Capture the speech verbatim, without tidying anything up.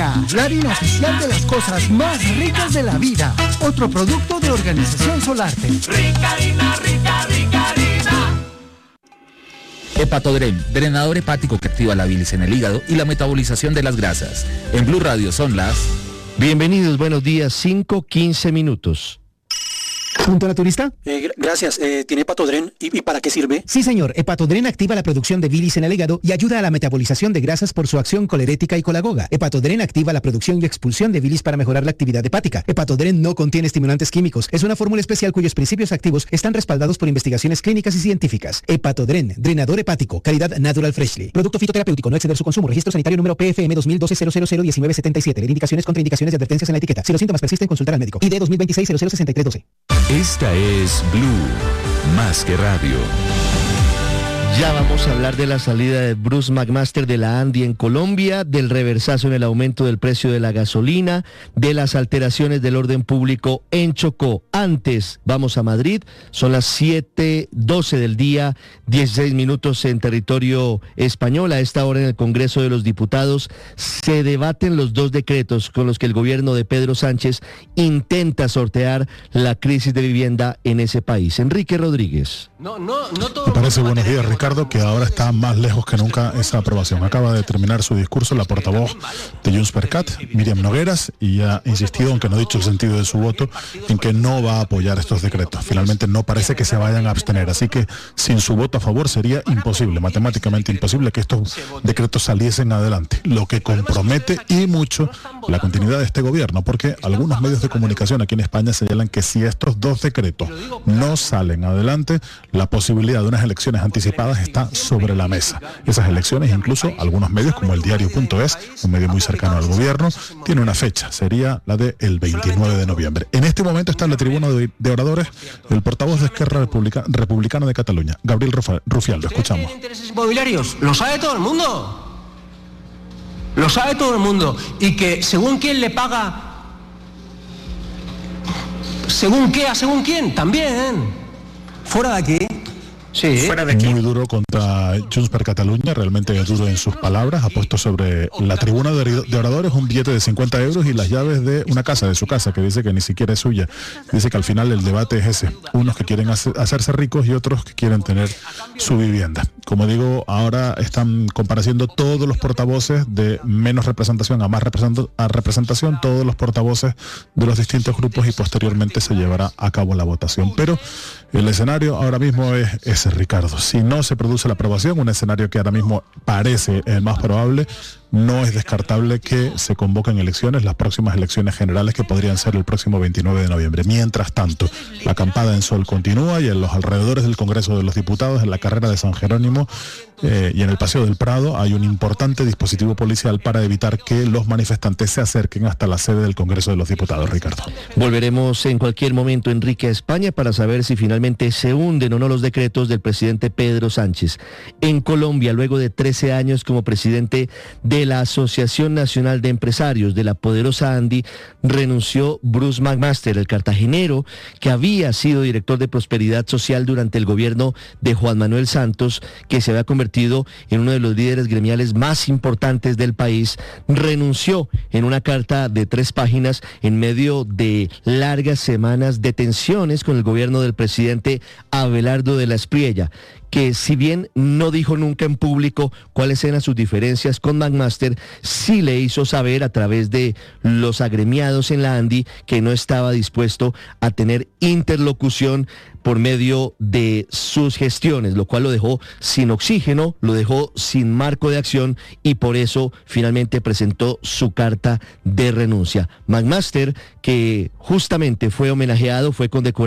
Rica, la harina oficial de las cosas más ricas de la vida. Otro producto de Organización Solarte. Rica harina, rica, rica harina. Hepatodren, drenador hepático que activa la bilis en el hígado y la metabolización de las grasas. En Blue Radio son las... Bienvenidos, buenos días, cinco quince minutos. ¿Punto naturista? Eh, gracias. Eh, ¿Tiene Hepatodren? ¿Y, ¿Y para qué sirve? Sí, señor. Hepatodren activa la producción de bilis en el hígado y ayuda a la metabolización de grasas por su acción colerética y colagoga. Hepatodren activa la producción y expulsión de bilis para mejorar la actividad hepática. Hepatodren no contiene estimulantes químicos. Es una fórmula especial cuyos principios activos están respaldados por investigaciones clínicas y científicas. Hepatodren, drenador hepático, calidad Natural Freshly. Producto fitoterapéutico, no exceder su consumo. Registro sanitario número P F M dos mil doce cero cero cero diecinueve setenta y siete. Leer indicaciones, contraindicaciones y advertencias en la etiqueta. Si los síntomas persisten, consultar al médico. I D dos mil veintiséis cero cero sesenta y tres doce. Esta es Blue, más que radio. Ya vamos a hablar de la salida de Bruce McMaster de la Andy en Colombia, del reversazo en el aumento del precio de la gasolina, de las alteraciones del orden público en Chocó. Antes, vamos a Madrid, son las siete doce del día, dieciséis minutos en territorio español. A esta hora en el Congreso de los Diputados se debaten los dos decretos con los que el gobierno de Pedro Sánchez intenta sortear la crisis de vivienda en ese país. Enrique Rodríguez. No, no, no todo. Me parece, buenos días, Ricardo, que ahora está más lejos que nunca esa aprobación. Acaba de terminar su discurso la portavoz de Junts per Cat, Míriam Nogueras, y ha insistido, aunque no ha dicho el sentido de su voto, en que no va a apoyar estos decretos. Finalmente no parece que se vayan a abstener, así que sin su voto a favor sería imposible, matemáticamente imposible, que estos decretos saliesen adelante, lo que compromete y mucho la continuidad de este gobierno, porque algunos medios de comunicación aquí en España señalan que si estos dos decretos no salen adelante, la posibilidad de unas elecciones anticipadas está sobre la mesa. Esas elecciones, incluso algunos medios como el diario punto es, un medio muy cercano al gobierno, tiene una fecha, sería la del veintinueve de noviembre. En este momento está en la tribuna de, de oradores el portavoz de Esquerra Republica, Republicana de Cataluña, Gabriel Rufián, lo escuchamos. ¿Intereses inmobiliarios? Lo sabe todo el mundo. Lo sabe todo el mundo. Y que según quién le paga, según qué, a según quién, también. Fuera de aquí. Sí. Fuera de aquí. Muy duro contra Junts per Catalunya, realmente duro en sus palabras. Ha puesto sobre la tribuna de oradores un billete de cincuenta euros y las llaves de una casa, de su casa, que dice que ni siquiera es suya. Dice que al final el debate es ese. Unos que quieren hacer, hacerse ricos y otros que quieren tener su vivienda. Como digo, ahora están compareciendo todos los portavoces de menos representación a más a representación, todos los portavoces de los distintos grupos, y posteriormente se llevará a cabo la votación. Pero el escenario ahora mismo es ese, Ricardo. Si no se produce la aprobación, un escenario que ahora mismo parece el más probable, no es descartable que se convoquen elecciones, las próximas elecciones generales, que podrían ser el próximo veintinueve de noviembre. Mientras tanto, la acampada en Sol continúa, y en los alrededores del Congreso de los Diputados, en la carrera de San Jerónimo eh, y en el Paseo del Prado, hay un importante dispositivo policial para evitar que los manifestantes se acerquen hasta la sede del Congreso de los Diputados, Ricardo. Volveremos en cualquier momento, Enrique, a España para saber si finalmente se hunden o no los decretos del presidente Pedro Sánchez. En Colombia, luego de trece años como presidente de la Asociación Nacional de Empresarios de la poderosa Andy, renunció Bruce McMaster, el cartagenero que había sido director de Prosperidad Social durante el gobierno de Juan Manuel Santos, que se había convertido en uno de los líderes gremiales más importantes del país. Renunció en una carta de tres páginas en medio de largas semanas de tensiones con el gobierno del presidente Abelardo de la Espriella, que si bien no dijo nunca en público cuáles eran sus diferencias con McMaster, sí le hizo saber a través de los agremiados en la Andy que no estaba dispuesto a tener interlocución por medio de sus gestiones, lo cual lo dejó sin oxígeno, lo dejó sin marco de acción, y por eso finalmente presentó su carta de renuncia. McMaster, que justamente fue homenajeado, fue condecorado